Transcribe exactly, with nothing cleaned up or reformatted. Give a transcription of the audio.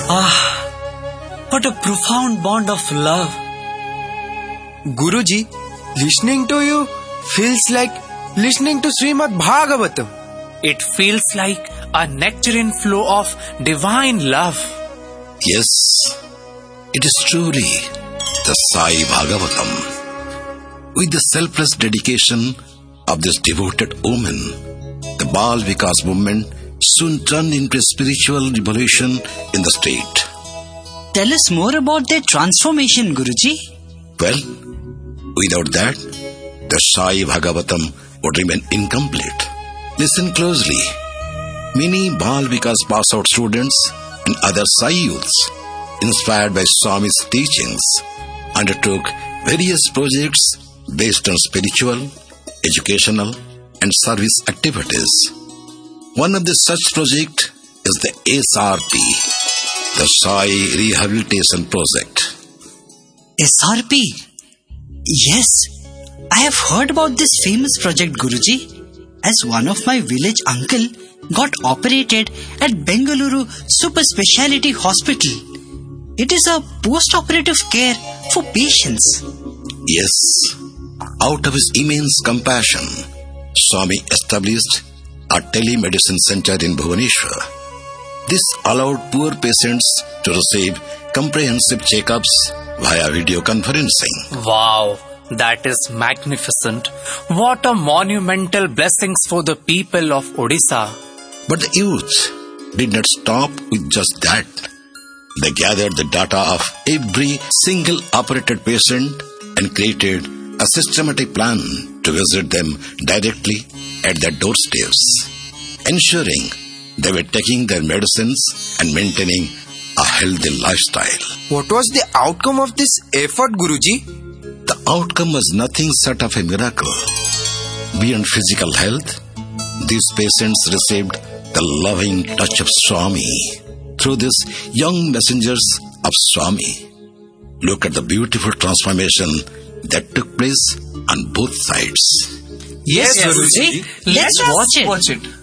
Ah, what a profound bond of love. Guruji, listening to you feels like listening to Srimad Bhagavatam. It feels like a nectarine flow of divine love. Yes, it is truly the Sai Bhagavatam. With the selfless dedication of this devoted woman, the Bal Vikas movement soon turned into a spiritual revolution in the state. Tell us more about their transformation, Guruji. Well, without that, the Sai Bhagavatam would remain incomplete. Listen closely. Many Bal Vikas pass-out students and other Sai youths, inspired by Swami's teachings, undertook various projects based on spiritual, educational, and service activities. One of the such projects is the S R P, the Sai Rehabilitation Project. S R P? Yes, I have heard about this famous project, Guruji. As one of my village uncle got operated at Bengaluru Super Speciality Hospital. It is a post-operative care for patients. Yes, out of his immense compassion, Swami established a telemedicine center in Bhubaneswar. This allowed poor patients to receive comprehensive checkups via video conferencing. Wow, that is magnificent. What a monumental blessings for the people of Odisha. But the youth did not stop with just that. They gathered the data of every single operated patient and created a systematic plan to visit them directly at their doorsteps, ensuring they were taking their medicines and maintaining a healthy lifestyle. What was the outcome of this effort, Guruji? The outcome was nothing short of a miracle. Beyond physical health, these patients received the loving touch of Swami through these young messengers of Swami. Look at the beautiful transformation that took place on both sides. Yes, Yes, Guruji. Let's Let us watch it. watch it.